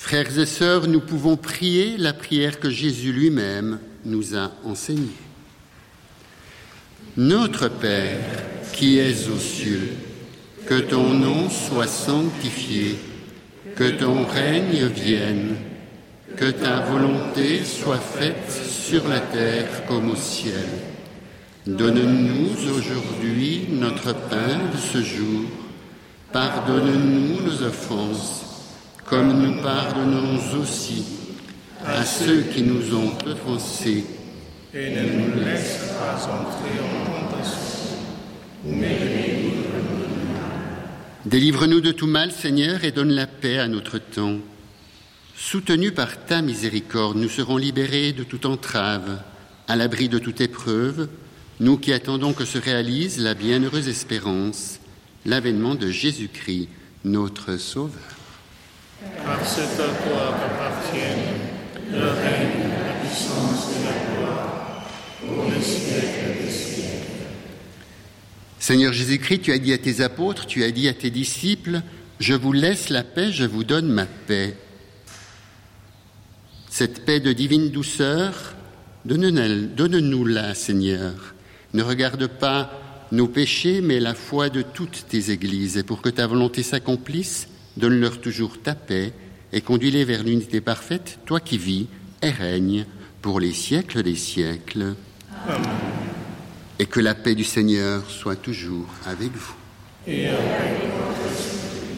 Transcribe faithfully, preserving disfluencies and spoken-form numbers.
Frères et sœurs, nous pouvons prier la prière que Jésus lui-même nous a enseignée. Notre Père, qui es aux cieux, que ton nom soit sanctifié, que ton règne vienne, que ta volonté soit faite sur la terre comme au ciel. Donne-nous aujourd'hui notre pain de ce jour. Pardonne-nous nos offenses, comme nous pardonnons aussi à ceux qui nous ont offensés. Et ne nous laisse pas entrer en tentation, mais délivre-nous du mal. Délivre-nous de tout mal, Seigneur, et donne la paix à notre temps. Soutenus par ta miséricorde, nous serons libérés de toute entrave, à l'abri de toute épreuve, nous qui attendons que se réalise la bienheureuse espérance, l'avènement de Jésus-Christ, notre Sauveur. Parce que toi t'appartiennent le règne, la puissance et la gloire, pour les siècles des siècles. Seigneur Jésus-Christ, tu as dit à tes apôtres, tu as dit à tes disciples, « Je vous laisse la paix, je vous donne ma paix. » Cette paix de divine douceur, donne-nous-la, Seigneur. Ne regarde pas nos péchés, mais la foi de toutes tes églises. Et pour que ta volonté s'accomplisse, donne-leur toujours ta paix et conduis-les vers l'unité parfaite, toi qui vis et règnes pour les siècles des siècles. Amen. Et que la paix du Seigneur soit toujours avec vous. Et avec